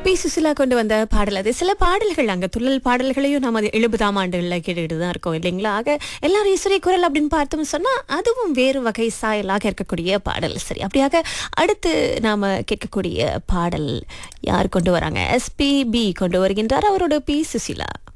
B Susheela கொண்டு வந்த பாடல் அது. சில பாடல்கள் அங்க துள்ளல் பாடல்களையும் நம்ம 70ஆம் ஆண்டுகள்ல கேட்டுக்கிட்டு தான் இருக்கோம் இல்லைங்களா? ஆக எல்லாரும் ஈஸ்வரிய குரல் அப்படின்னு பார்த்தோம்னு சொன்னா அதுவும் வேறு வகை சாயலாக இருக்கக்கூடிய பாடல். சரி, அப்படியாக அடுத்து நாம கேட்கக்கூடிய பாடல் யார் கொண்டு வராங்க? எஸ்பிபி கொண்டு வருகின்றார், அவரோட பி சுசிலா.